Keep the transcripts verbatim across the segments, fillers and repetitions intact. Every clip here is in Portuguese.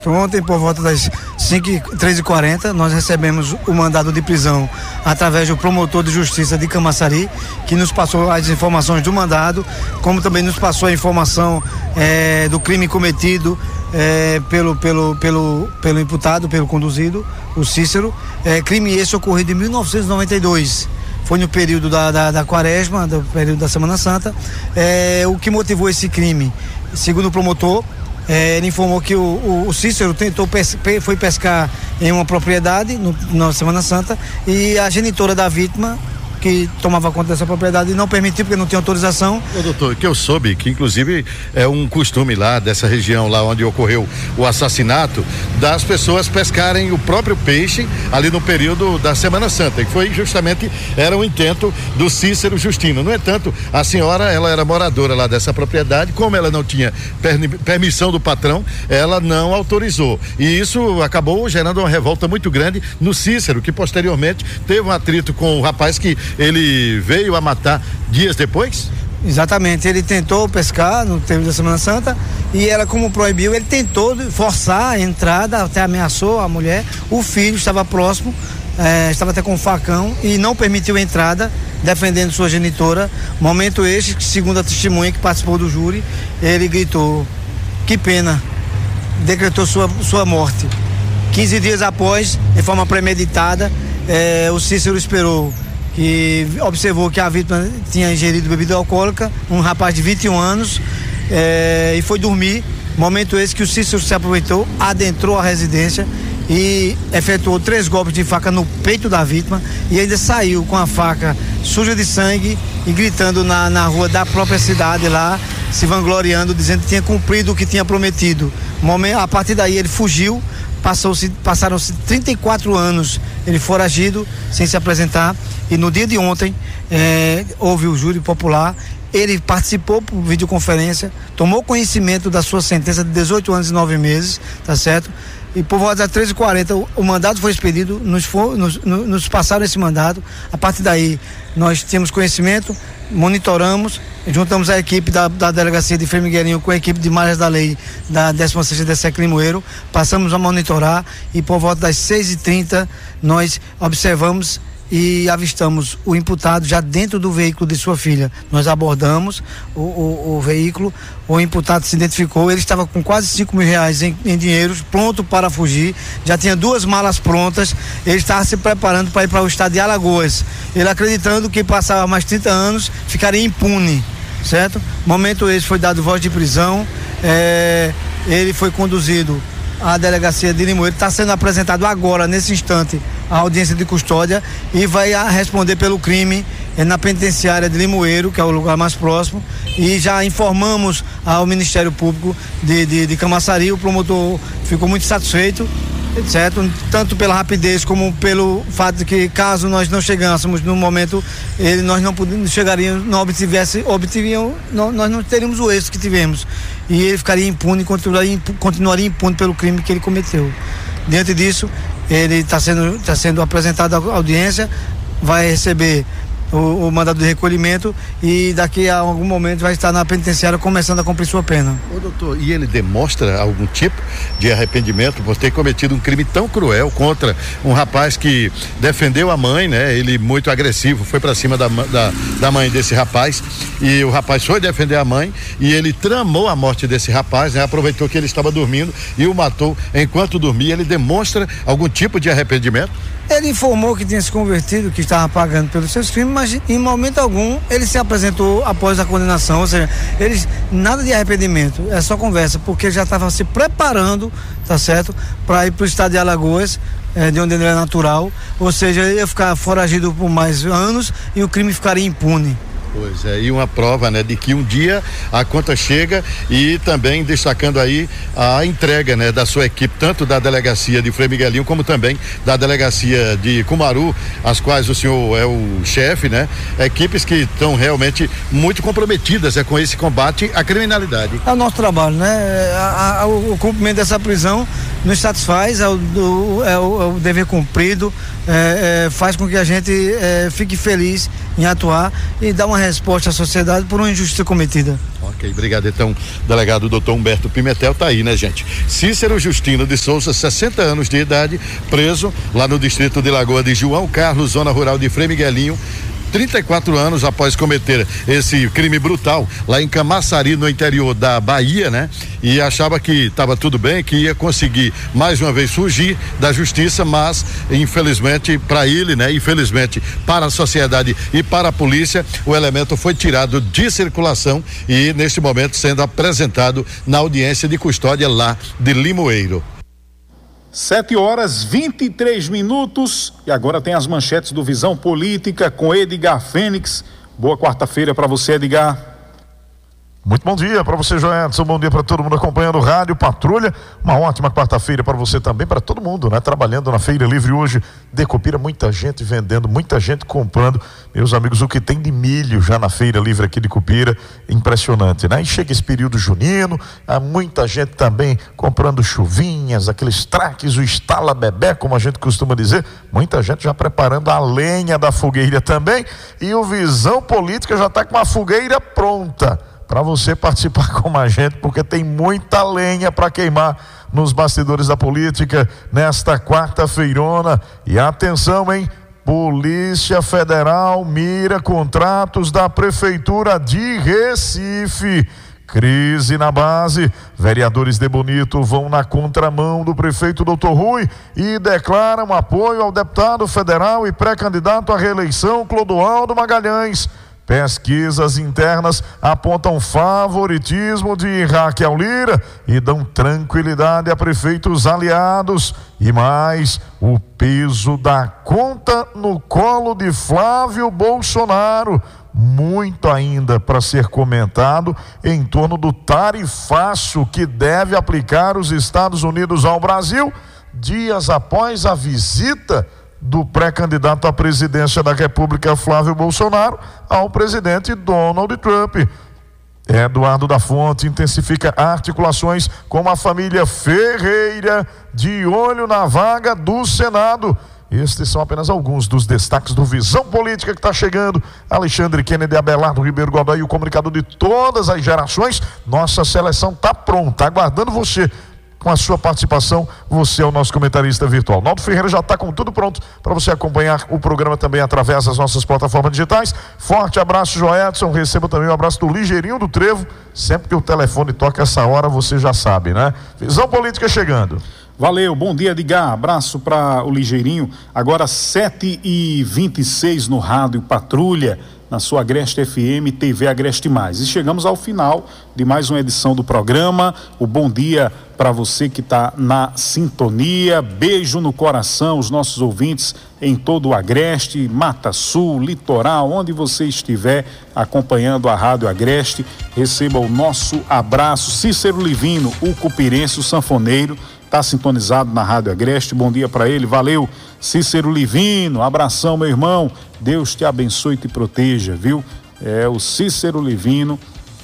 Ontem, por volta das três e quarenta, nós recebemos o mandado de prisão através do promotor de justiça de Camaçari, que nos passou as informações do mandado, como também nos passou a informação eh, do crime cometido eh, pelo, pelo, pelo, pelo imputado, pelo conduzido, o Cícero. Eh, crime esse ocorrido em mil novecentos e noventa e dois. Foi no período da, da, da quaresma, do período da Semana Santa. Eh, o que motivou esse crime? Segundo o promotor, É, ele informou que o, o, o Cícero tentou pes, foi pescar em uma propriedade no, na Semana Santa, e a genitora da vítima, que tomava conta dessa propriedade, não permitiu porque não tinha autorização. Ô, doutor, que eu soube que inclusive é um costume lá dessa região lá onde ocorreu o assassinato, das pessoas pescarem o próprio peixe ali no período da Semana Santa, e foi justamente, era um intento do Cícero Justino. No entanto, a senhora, ela era moradora lá dessa propriedade, como ela não tinha per, permissão do patrão, ela não autorizou, e isso acabou gerando uma revolta muito grande no Cícero, que posteriormente teve um atrito com o rapaz que ele veio a matar dias depois? Exatamente, ele tentou pescar no tempo da Semana Santa, e ela, como proibiu, ele tentou forçar a entrada, até ameaçou a mulher. O filho estava próximo, eh, estava até com um facão, e não permitiu a entrada, defendendo sua genitora. Momento este que, segundo a testemunha que participou do júri, ele gritou: "Que pena", decretou sua, sua morte. quinze dias após, de forma premeditada, eh, o Cícero esperou, que observou que a vítima tinha ingerido bebida alcoólica, um rapaz de vinte e um anos, eh, e foi dormir. Momento esse que o Cícero se aproveitou, adentrou a residência e efetuou três golpes de faca no peito da vítima, e ainda saiu com a faca suja de sangue e gritando na, na rua da própria cidade lá, se vangloriando, dizendo que tinha cumprido o que tinha prometido. Momento, a partir daí ele fugiu. Passou-se, passaram-se trinta e quatro anos ele foragido, sem se apresentar, e no dia de ontem eh, houve o júri popular. Ele participou por videoconferência, tomou conhecimento da sua sentença de dezoito anos e nove meses, tá certo? E por volta das treze e quarenta o, o mandado foi expedido, nos, for, nos, nos, nos passaram esse mandado. A partir daí nós temos conhecimento, monitoramos, juntamos a equipe da, da delegacia de Frei Miguelinho com a equipe de malhas da lei da décima sexta D S E C Limoeiro, passamos a monitorar, e por volta das seis e trinta nós observamos e avistamos o imputado já dentro do veículo de sua filha. Nós abordamos o, o, o veículo, o imputado se identificou, ele estava com quase cinco mil reais em, em dinheiro, pronto para fugir, já tinha duas malas prontas, ele estava se preparando para ir para o estado de Alagoas, ele acreditando que passava mais trinta anos, ficaria impune, certo? Momento esse foi dado voz de prisão, é, ele foi conduzido à delegacia de Limoeiro, está sendo apresentado agora, nesse instante, a audiência de custódia, e vai a responder pelo crime é, na penitenciária de Limoeiro, que é o lugar mais próximo, e já informamos ao Ministério Público de, de, de Camaçari. O promotor ficou muito satisfeito, certo? Tanto pela rapidez como pelo fato de que, caso nós não chegássemos no momento, ele, nós não podíamos, chegaríamos, não obtivesse, obtiviam, não, nós não teríamos o êxito que tivemos, e ele ficaria impune, continuaria, continuaria impune pelo crime que ele cometeu. Diante disso, ele está sendo, tá sendo apresentado à audiência, vai receber o, o mandado de recolhimento, e daqui a algum momento vai estar na penitenciária começando a cumprir sua pena. Ô doutor, e ele demonstra algum tipo de arrependimento por ter cometido um crime tão cruel contra um rapaz que defendeu a mãe, né? Ele muito agressivo, foi para cima da, da, da mãe desse rapaz, e o rapaz foi defender a mãe, e ele tramou a morte desse rapaz, né? Aproveitou que ele estava dormindo e o matou enquanto dormia. Ele demonstra algum tipo de arrependimento? Ele informou que tinha se convertido, que estava pagando pelos seus crimes, mas em momento algum ele se apresentou após a condenação, ou seja, ele, nada de arrependimento, é só conversa, porque ele já estava se preparando, tá certo, para ir para o estado de Alagoas, é, de onde ele é natural, ou seja, ele ia ficar foragido por mais anos e o crime ficaria impune. Pois é, e uma prova, né, de que um dia a conta chega, e também destacando aí a entrega, né, da sua equipe, tanto da delegacia de Frei Miguelinho, como também da delegacia de Cumaru, as quais o senhor é o chefe, né? Equipes que estão realmente muito comprometidas, é, com esse combate à criminalidade. É o nosso trabalho, né? A, a, o, o cumprimento dessa prisão nos satisfaz, é o, do, é o, é o dever cumprido, é, é, faz com que a gente é, fique feliz em atuar e dar uma resposta à sociedade por uma injustiça cometida. Ok, obrigado. Então, delegado doutor Humberto Pimentel tá aí, né, gente? Cícero Justino de Souza, sessenta anos de idade, preso lá no distrito de Lagoa de João Carlos, zona rural de Frei Miguelinho, trinta e quatro anos após cometer esse crime brutal lá em Camaçari, no interior da Bahia, né? E achava que estava tudo bem, que ia conseguir mais uma vez fugir da justiça, mas infelizmente para ele, né? Infelizmente para a sociedade e para a polícia, o elemento foi tirado de circulação e neste momento sendo apresentado na audiência de custódia lá de Limoeiro. Sete horas, vinte e três minutos, e agora tem as manchetes do Visão Política com Edgar Fênix. Boa quarta-feira para você, Edgar. Muito bom dia para você, Joelson. Bom dia para todo mundo acompanhando o Rádio Patrulha. Uma ótima quarta-feira para você também, para todo mundo, né? Trabalhando na Feira Livre hoje, Decopira, muita gente vendendo, muita gente comprando. Meus amigos, o que tem de milho já na Feira Livre aqui de Cupira, impressionante, né? E chega esse período junino, há muita gente também comprando chuvinhas, aqueles traques, o estala bebé, como a gente costuma dizer. Muita gente já preparando a lenha da fogueira também. E o Visão Política já está com a fogueira pronta para você participar com a gente, porque tem muita lenha para queimar nos bastidores da política nesta quarta-feirona. E atenção, hein? Polícia Federal mira contratos da Prefeitura de Recife. Crise na base. Vereadores de Bonito vão na contramão do prefeito doutor Rui e declaram apoio ao deputado federal e pré-candidato à reeleição Clodoaldo Magalhães. Pesquisas internas apontam favoritismo de Raquel Lira e dão tranquilidade a prefeitos aliados. E mais, o peso da conta no colo de Flávio Bolsonaro. Muito ainda para ser comentado em torno do tarifaço que deve aplicar os Estados Unidos ao Brasil, dias após a visita do pré-candidato à presidência da República, Flávio Bolsonaro, ao presidente Donald Trump. Eduardo da Fonte intensifica articulações com a família Ferreira, de olho na vaga do Senado. Estes são apenas alguns dos destaques do Visão Política que está chegando. Alexandre Kennedy, Abelardo Ribeiro Godoy, o comunicador de todas as gerações. Nossa seleção está pronta, aguardando você. Com a sua participação, você é o nosso comentarista virtual. Naldo Ferreira já está com tudo pronto para você acompanhar o programa também através das nossas plataformas digitais. Forte abraço, Joedson. Receba também o abraço do Ligeirinho do Trevo. Sempre que o telefone toca essa hora, você já sabe, né? Visão Política chegando. Valeu, bom dia, Edgar. Abraço para o Ligeirinho. Agora sete e vinte e seis no Rádio Patrulha, na sua Agreste F M, T V Agreste Mais. E chegamos ao final de mais uma edição do programa. O bom dia para você que está na sintonia. Beijo no coração, os nossos ouvintes em todo o Agreste, Mata Sul, Litoral, onde você estiver acompanhando a Rádio Agreste, receba o nosso abraço. Cícero Livino, o cupirense, o sanfoneiro, está sintonizado na Rádio Agreste. Bom dia para ele, valeu, Cícero Livino, abração, meu irmão, Deus te abençoe e te proteja, viu? É o Cícero Livino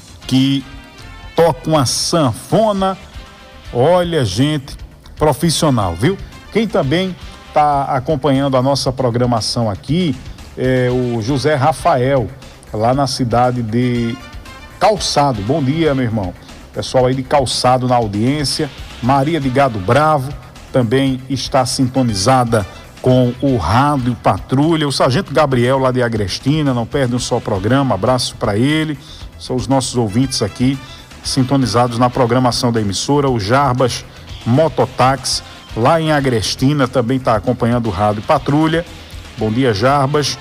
que toca uma sanfona, olha, gente, profissional, viu? Quem também está acompanhando a nossa programação aqui é o José Rafael, lá na cidade de Calçado. Bom dia, meu irmão. Pessoal aí de Calçado na audiência. Maria de Gado Bravo também está sintonizada com o Rádio Patrulha. O Sargento Gabriel lá de Agrestina, não perde um só programa, abraço para ele. São os nossos ouvintes aqui sintonizados na programação da emissora. O Jarbas Mototáxi lá em Agrestina também está acompanhando o Rádio Patrulha. Bom dia, Jarbas.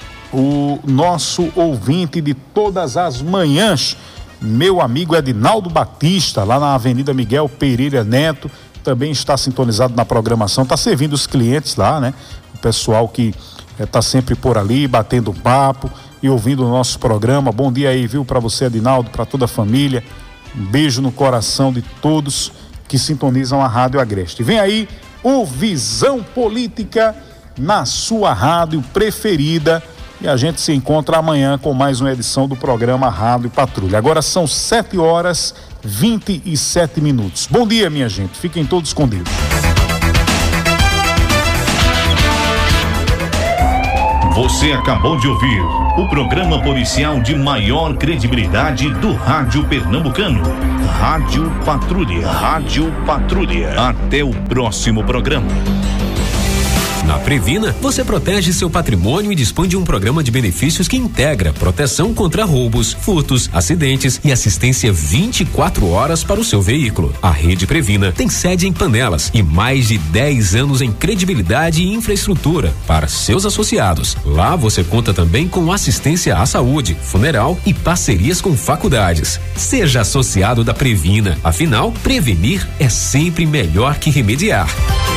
O nosso ouvinte de todas as manhãs, meu amigo Edinaldo Batista, lá na Avenida Miguel Pereira Neto, também está sintonizado na programação, está servindo os clientes lá, né? O pessoal que está eh, sempre por ali, batendo papo e ouvindo o nosso programa. Bom dia aí, viu, para você, Edinaldo, para toda a família. Um beijo no coração de todos que sintonizam a Rádio Agreste. Vem aí o Visão Política na sua rádio preferida. E a gente se encontra amanhã com mais uma edição do programa Rádio Patrulha. Agora são sete horas vinte e sete minutos. Bom dia, minha gente. Fiquem todos com Deus. Você acabou de ouvir o programa policial de maior credibilidade do rádio pernambucano. Rádio Patrulha. Rádio Patrulha. Até o próximo programa. Na Previna, você protege seu patrimônio e dispõe de um programa de benefícios que integra proteção contra roubos, furtos, acidentes e assistência vinte e quatro horas para o seu veículo. A Rede Previna tem sede em Panelas e mais de dez anos em credibilidade e infraestrutura para seus associados. Lá você conta também com assistência à saúde, funeral e parcerias com faculdades. Seja associado da Previna. Afinal, prevenir é sempre melhor que remediar.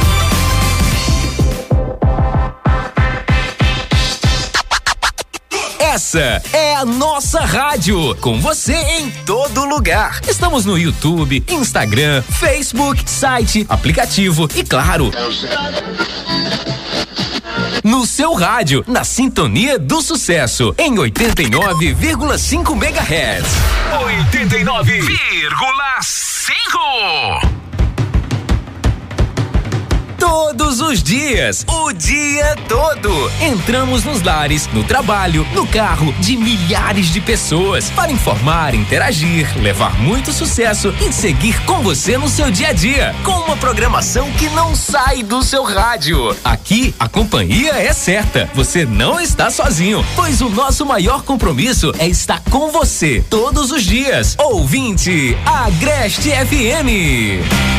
Essa é a nossa rádio, com você em todo lugar. Estamos no YouTube, Instagram, Facebook, site, aplicativo e claro, no seu rádio, na sintonia do sucesso, em oitenta e nove vírgula cinco megahertz. oitenta e nove vírgula cinco. Todos os dias, o dia todo. Entramos nos lares, no trabalho, no carro de milhares de pessoas para informar, interagir, levar muito sucesso e seguir com você no seu dia a dia, com uma programação que não sai do seu rádio. Aqui, a companhia é certa. Você não está sozinho, pois o nosso maior compromisso é estar com você todos os dias. Ouvinte, Agreste F M.